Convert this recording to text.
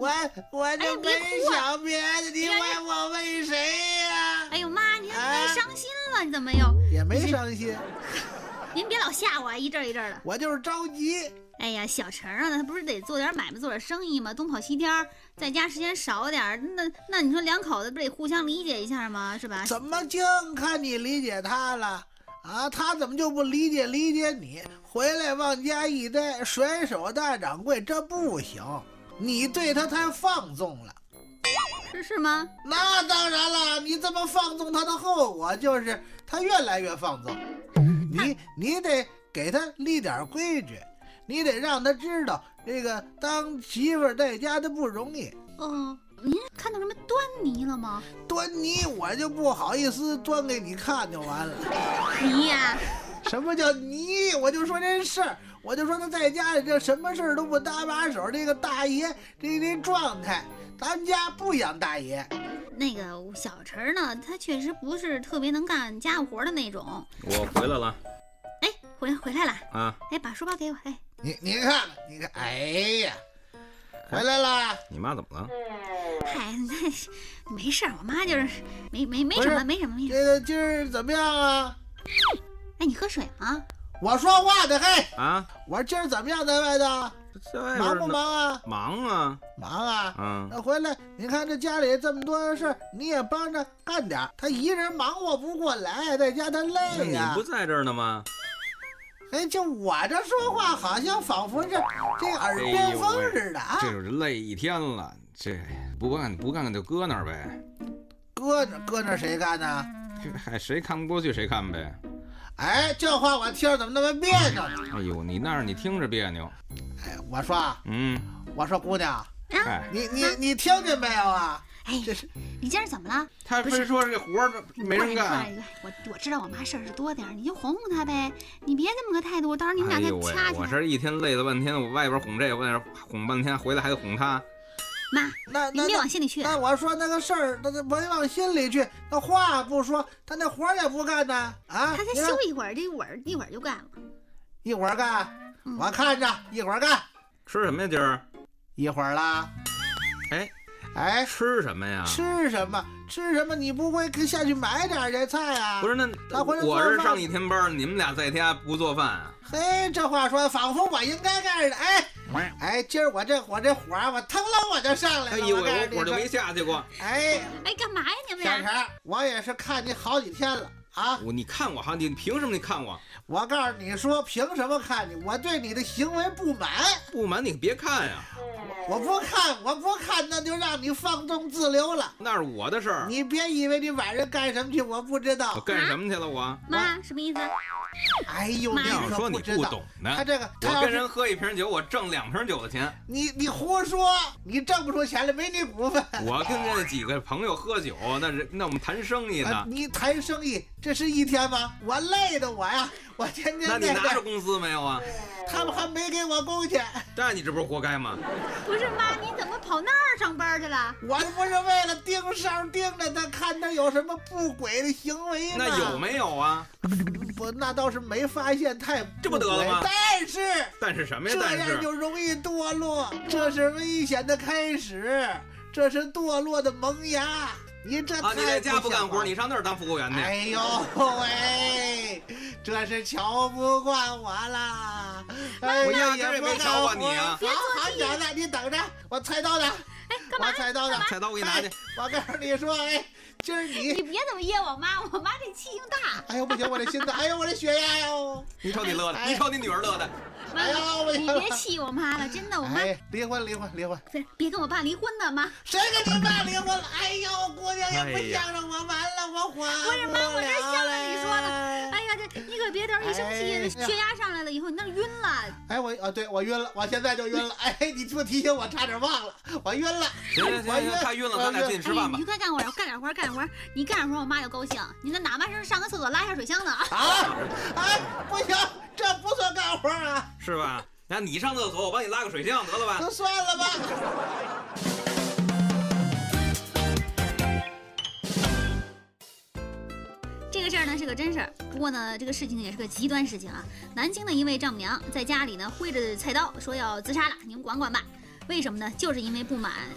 我就没想别的，你问我问谁呀？ 哎呦妈，你太伤心了，你怎么又？ 也没伤心。 您别老吓我，一阵一阵的。 我就是着急。 哎呀，小陈啊，他不是得做点买卖，做点生意吗？东跑西颠，在家时间少点，那你说两口子不得互相理解一下吗？是吧？ 怎么净看你理解他了啊？他怎么就不理解你？回来往家一待，甩手大掌柜，这不行。你对他太放纵了。 是吗？ 那当然了，你这么放纵他的后果就是他越来越放纵。你得给他立点规矩，你得让他知道这个当媳妇在家的不容易。 您看到什么端倪了吗？ 端倪我就不好意思端给你看就完了。 你呀？ 什么叫你？我就说这事儿，我就说他在家里这什么事儿都不搭把手，这个大爷这状态，咱们家不养大爷。 那个小陈呢，他确实不是特别能干家务活的那种。 我回来了。 哎，回来了啊！ 哎，把书包给我。哎， 你看，哎呀，回来了。 你妈怎么了？ 嗨，那没事，我妈就是没什么。 这个今儿怎么样啊？ 哎，你喝水吗？ 我说话的嘿啊！ 我说今儿怎么样，在外头？忙不忙啊？ 忙啊！ 那回来你看这家里这么多事儿，你也帮着干点。他一人忙活不过来，在家他累呀。 你不在这儿呢吗？ 哎，就我这说话，好像仿佛是这耳边风似的啊！ 这就是累一天了，这不干就搁那儿呗。 搁那儿谁干呢？ 嗨，谁看不过去谁看呗。 哎，这话我听着怎么那么别扭呢？ 哎呦，你那儿你听着别扭。 哎，我说姑娘，你听见没有啊？ 哎，这是你今儿怎么了？ 他非说这活儿没人干。 我知道我妈事儿是多点，你就哄他呗，你别这么个态度，到时候你们俩再掐起来。 我这一天累了半天，我外边哄这个，外边哄半天，回来还得哄他。 妈，你别往心里去。 那我说那个事儿，那甭往心里去。那话不说，他那活也不干呢啊！ 他再休一会儿，这一会儿就干了。 一会儿干，我看着一会儿干。 吃什么呀今儿？ 一会儿啦。哎， 吃什么呀？ 吃什么？你不会下去买点这菜啊？ 不是，那我是上一天班，你们俩在家不做饭啊？ 嘿，这话说仿佛我应该干似的。哎，今儿我这火我腾了我就上来了。 哎呦，我火就没下去过。 哎，干嘛呀你们俩？ 小陈，我也是看你好几天了啊。 你看我你凭什么你看我？ 我告诉你说，凭什么看你？我对你的行为不满。 不满你别看呀。 我不看，那就让你放纵自流了。 那是我的事儿。 你别以为你晚上干什么去，我不知道。 我干什么去了我？ 妈，什么意思？ 哎呦， 你要说你不懂呢。 他这个， 我跟人喝一瓶酒，我挣2瓶酒的钱。 你胡说，你挣不出钱来，没你股份。 我跟这几个朋友喝酒，那我们谈生意呢。 你谈生意，这是一天吗？我累的我呀，我天天。 那你拿着工资没有啊？ 他们还没给我工钱。 那你这不是活该吗？ 不是妈，你怎么跑那儿上班去了？ 我不是为了盯梢盯着他，看他有什么不轨的行为吗？ 那有没有啊？ 不，那倒是没发现太这不得了吗？ 但是什么呀？ 这样就容易堕落，这是危险的开始，这是堕落的萌芽。你这你在家不干活，你上那儿当服务员去？ 哎呦喂，这是瞧不惯我啦！ 我压根也没瞧惯你啊！ 好小子，你等着，我菜刀呢？ 干嘛？ 菜刀我给你拿去。 我告诉你说，今儿你别怎么噎我妈这气性大。 哎呦不行，我这心脏，哎呦我这血压哟！ 你瞅你乐的，你瞅你女儿乐的。 哎呦， 你别气我妈了，真的，我妈离婚。 别跟我爸离婚的妈。 谁跟你爸离婚了？哎呦，姑娘也不向着我，完了我活不是妈，我这向着你说了。哎呀，你可别等一生气，血压上来了以后，你那晕了。 哎，我晕了，我现在就晕了。哎，你不提醒我，差点忘了，我晕了。 行，太晕了，咱俩进去吃饭吧。 你快干活，干点活。你干点活，我妈就高兴。你那哪怕是上个厕所拉一下水箱子啊。 哎，不行，这不算干活啊。 是吧？那你上厕所，我帮你拉个水箱得了吧？ 那算了吧。 这个事儿呢是个真事儿，不过呢这个事情也是个极端事情啊。南京的一位丈母娘在家里呢挥着菜刀说要自杀了，你们管管吧。为什么呢？就是因为不满